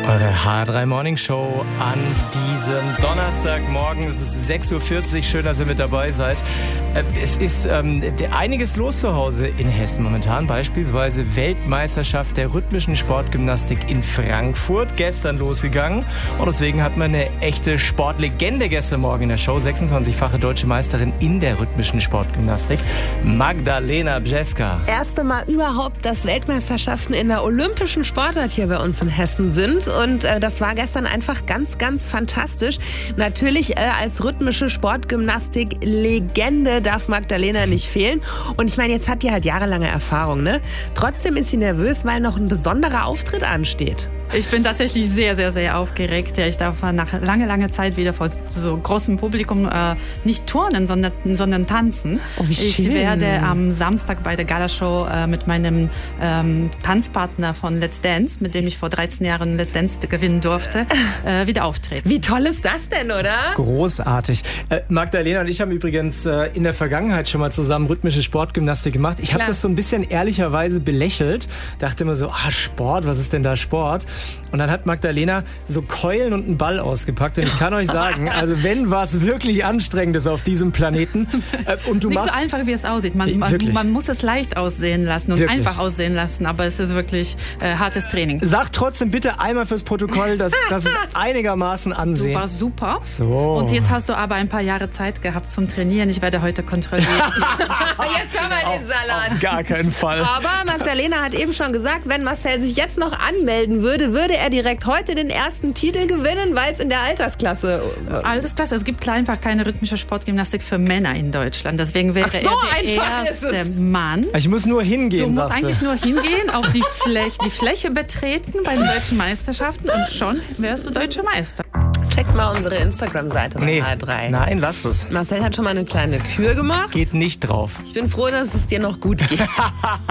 Eure H3 Morning Show an diesem Donnerstagmorgen. Es ist 6.40 Uhr. Schön, dass ihr mit dabei seid. Es ist einiges los zu Hause in Hessen momentan. Beispielsweise Weltmeisterschaft der rhythmischen Sportgymnastik in Frankfurt. Gestern losgegangen. Und deswegen hat man eine echte Sportlegende gestern Morgen in der Show. 26-fache deutsche Meisterin in der rhythmischen Sportgymnastik. Magdalena Bjeska. Erste Mal überhaupt, dass Weltmeisterschaften in der olympischen Sportart hier bei uns in Hessen sind. Und das war gestern einfach ganz, ganz fantastisch. Natürlich als rhythmische Sportgymnastik-Legende darf Magdalena nicht fehlen. Und ich meine, jetzt hat die halt jahrelange Erfahrung, ne? Trotzdem ist sie nervös, weil noch ein besonderer Auftritt ansteht. Ich bin tatsächlich sehr, sehr, sehr aufgeregt. Ja, ich darf nach langer Zeit wieder vor so großem Publikum nicht turnen, sondern tanzen. Oh, wie schön. Ich werde am Samstag bei der Galashow mit meinem Tanzpartner von Let's Dance, mit dem ich vor 13 Jahren Let's Dance gewinnen durfte, wieder auftreten. Wie toll ist das denn, oder? Großartig. Magdalena und ich haben übrigens in der Vergangenheit schon mal zusammen rhythmische Sportgymnastik gemacht. Ich habe das so ein bisschen ehrlicherweise belächelt. Dachte immer so, Sport, was ist denn da Sport? Und dann hat Magdalena so Keulen und einen Ball ausgepackt. Und ich kann euch sagen, also wenn was wirklich Anstrengendes auf diesem Planeten. Und du nicht machst so einfach, wie es aussieht. Man muss es leicht aussehen lassen und einfach aussehen lassen. Aber es ist wirklich hartes Training. Sag trotzdem bitte einmal fürs Protokoll, dass es einigermaßen ansehen. Du warst super. So. Und jetzt hast du aber ein paar Jahre Zeit gehabt zum Trainieren. Ich werde heute kontrollieren. Jetzt haben wir den Salat. Auf gar keinen Fall. Aber Magdalena hat eben schon gesagt, wenn Marcel sich jetzt noch anmelden würde er direkt heute den ersten Titel gewinnen, weil es in der Altersklasse... Altersklasse, es gibt einfach keine rhythmische Sportgymnastik für Männer in Deutschland. Deswegen wäre er der erste Mann. Ich muss nur hingehen, Du musst eigentlich nur hingehen, auf die Fläche betreten bei den deutschen Meisterschaften und schon wärst du deutscher Meister. Checkt mal unsere Instagram-Seite bei H3. Nein, lass es. Marcel hat schon mal eine kleine Kür gemacht. Geht nicht drauf. Ich bin froh, dass es dir noch gut geht.